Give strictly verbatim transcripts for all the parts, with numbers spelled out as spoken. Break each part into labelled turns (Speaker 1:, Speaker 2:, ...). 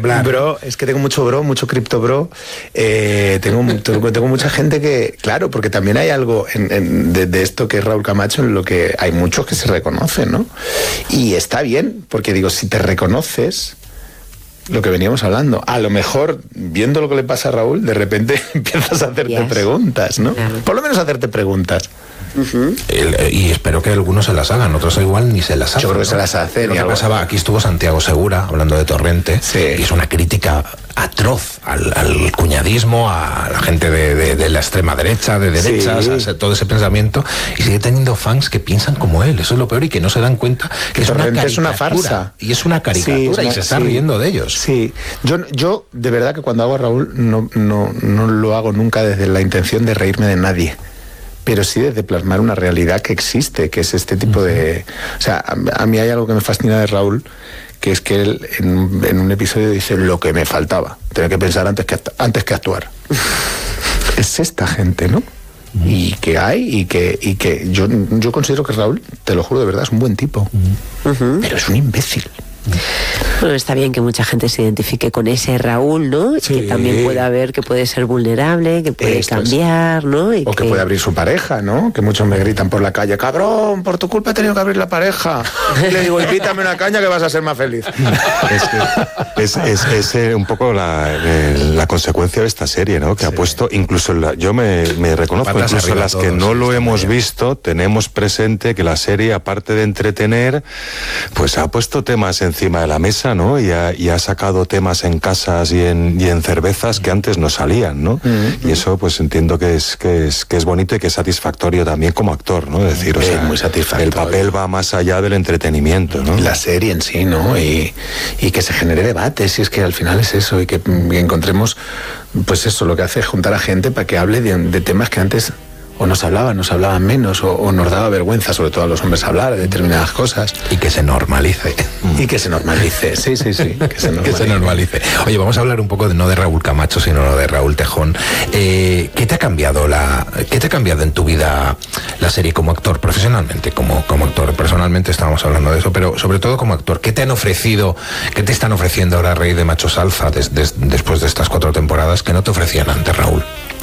Speaker 1: hablar.
Speaker 2: Bro, es que tengo mucho bro, mucho cripto bro. Eh, tengo, tengo mucha gente que, claro, porque también hay algo en, en, de, de esto que es Raúl Camacho, en lo que hay muchos que se reconocen, ¿no? Y está bien, porque digo, si te reconoces, lo que veníamos hablando, a lo mejor, viendo lo que le pasa a Raúl, de repente empiezas a hacerte yes. preguntas, ¿no? Claro. Por lo menos hacerte preguntas.
Speaker 1: Uh-huh. El, y espero que algunos se las hagan, otros igual ni se las hacen.
Speaker 2: Yo creo que
Speaker 1: ¿no?
Speaker 2: se las hacen.
Speaker 1: Lo que pasaba, aquí estuvo Santiago Segura hablando de Torrente, sí. y es una crítica atroz al, al cuñadismo, a la gente de, de, de la extrema derecha, de derechas, sí. a todo ese pensamiento, y sigue teniendo fans que piensan como él. Eso es lo peor, y que no se dan cuenta que, que es, una
Speaker 2: es una farsa.
Speaker 1: Y es una caricatura, sí, y se está sí. riendo de ellos.
Speaker 2: Sí, yo, yo de verdad que cuando hago a Raúl no, no, no lo hago nunca desde la intención de reírme de nadie, pero sí desde plasmar una realidad que existe, que es este tipo uh-huh. de... O sea, a, a mí hay algo que me fascina de Raúl, que es que él en, en un episodio dice lo que me faltaba, tener que pensar antes que, antes que actuar. Es esta gente, ¿no? Uh-huh. Y que hay, y que, y que yo, yo considero que Raúl, te lo juro de verdad, es un buen tipo, uh-huh. pero es un imbécil.
Speaker 3: Bueno, está bien que mucha gente se identifique con ese Raúl, ¿no? Sí. Que también pueda ver que puede ser vulnerable, que puede Esto cambiar, es. ¿no? Y
Speaker 2: o que... que puede abrir su pareja, ¿no? Que muchos me gritan por la calle, cabrón, por tu culpa he tenido que abrir la pareja. Y le digo, invítame una caña que vas a ser más feliz.
Speaker 4: Es, que es, es, es eh, un poco la, eh, la consecuencia de esta serie, ¿no? Que sí. ha puesto, incluso la, yo me, me reconozco, Patas incluso las todos, que no lo hemos bien. visto, tenemos presente que la serie, aparte de entretener, pues ha puesto temas encima de la mesa, ¿no? Y ha, y ha sacado temas en casas y en, y en cervezas que antes no salían, ¿no? Mm-hmm. Y eso pues entiendo que es, que es que es bonito y que es satisfactorio también como actor, ¿no? Es decir, o sea,
Speaker 2: muy satisfactorio.
Speaker 4: El papel va más allá del entretenimiento, ¿no?
Speaker 2: La serie en sí, ¿no? Y, y que se genere debate, si es que al final es eso, y que, que encontremos, pues eso, lo que hace es juntar a gente para que hable de, de temas que antes o nos hablaban, nos hablaban menos, o, o nos daba vergüenza, sobre todo a los hombres, hablar de determinadas cosas.
Speaker 1: Y que se normalice.
Speaker 2: Y que se normalice, sí, sí, sí. Que se normalice.
Speaker 1: que se normalice. Oye, vamos a hablar un poco de, no de Raúl Camacho, sino de Raúl Tejón. Eh, ¿Qué te ha cambiado la, qué te ha cambiado en tu vida la serie como actor, profesionalmente, como, como actor? Personalmente estábamos hablando de eso, pero sobre todo como actor. ¿Qué te han ofrecido, qué te están ofreciendo ahora Rey de Machos Alfa des, des, después de estas cuatro temporadas que no te ofrecían antes, Raúl?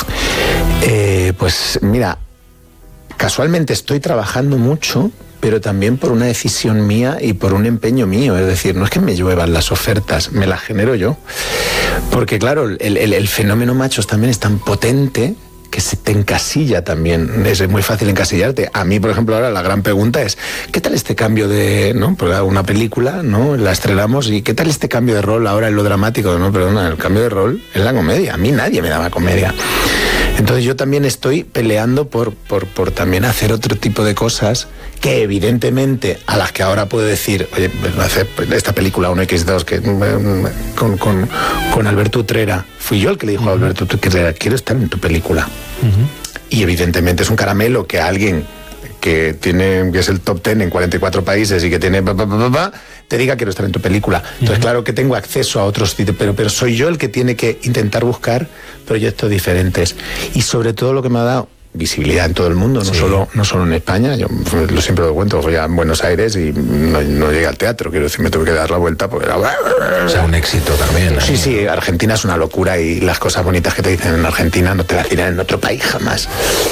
Speaker 2: Eh, pues mira, casualmente estoy trabajando mucho, pero también por una decisión mía y por un empeño mío. Es decir, no es que me lluevan las ofertas, me las genero yo. Porque claro, el, el, el fenómeno Machos también es tan potente que se te encasilla también. Es muy fácil encasillarte. A mí, por ejemplo, ahora la gran pregunta es, ¿qué tal este cambio de, no? Porque una película, ¿no? La estrenamos, y ¿qué tal este cambio de rol ahora en lo dramático? No, perdona, el cambio de rol es la comedia. A mí nadie me daba comedia. Entonces yo también estoy peleando por, por, por también hacer otro tipo de cosas que evidentemente a las que ahora puedo decir, oye, hacer esta película uno equis dos que con, con, con Alberto Utrera, fui yo el que le dijo uh-huh. a Alberto Utrera, quiero estar en tu película. Uh-huh. Y evidentemente es un caramelo que alguien que tiene, que es el top ten en cuarenta y cuatro países y que tiene pa, pa, pa, pa, pa, te diga quiero estar en tu película. Entonces, uh-huh. claro que tengo acceso a otros sitios, pero, pero soy yo el que tiene que intentar buscar proyectos diferentes. Y sobre todo lo que me ha dado visibilidad en todo el mundo, no, sí. solo, no solo en España. Yo lo siempre lo cuento, voy a Buenos Aires y no, no llegué al teatro, quiero decir, me tuve que dar la vuelta porque era...
Speaker 1: O sea, un éxito también.
Speaker 2: Sí, sí, Argentina es una locura y las cosas bonitas que te dicen en Argentina no te las dirán en otro país jamás.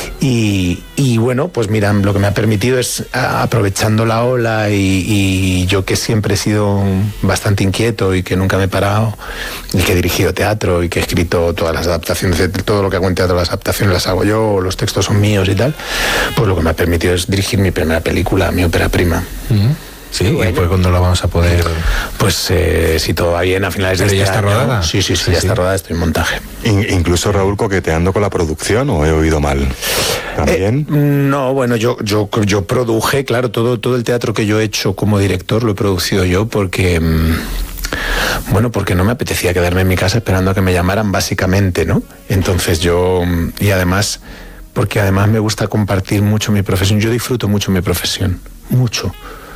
Speaker 2: Y, y bueno, pues mira, lo que me ha permitido es, aprovechando la ola y, y yo que siempre he sido bastante inquieto y que nunca me he parado, y que he dirigido teatro y que he escrito todas las adaptaciones, todo lo que hago en teatro, las adaptaciones las hago yo, los textos son míos y tal, pues lo que me ha permitido es dirigir mi primera película, mi ópera prima.
Speaker 1: Uh-huh. Sí, bueno. ¿Y pues cuándo la vamos a poder...?
Speaker 2: Pues eh, si todo va bien, a finales de este
Speaker 1: ya está
Speaker 2: año.
Speaker 1: rodada?
Speaker 2: Sí, sí, sí, sí, ya sí. está rodada, estoy en montaje.
Speaker 4: In, incluso, Raúl, coqueteando con la producción, ¿o he oído mal? ¿También?
Speaker 2: Eh, no, bueno, yo, yo, yo produje, claro, todo, todo el teatro que yo he hecho como director lo he producido yo porque... Mmm, bueno, porque no me apetecía quedarme en mi casa esperando a que me llamaran, básicamente, ¿no? Entonces yo... Y además... Porque además me gusta compartir mucho mi profesión. Yo disfruto mucho mi profesión, mucho.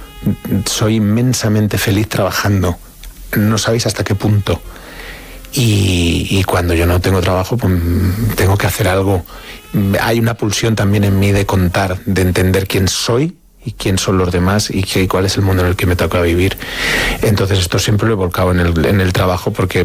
Speaker 2: Soy inmensamente feliz trabajando. No sabéis hasta qué punto. Y, y cuando yo no tengo trabajo, pues tengo que hacer algo. Hay una pulsión también en mí de contar, de entender quién soy y quién son los demás y, qué, y cuál es el mundo en el que me toca vivir. Entonces esto siempre lo he volcado en el, en el trabajo porque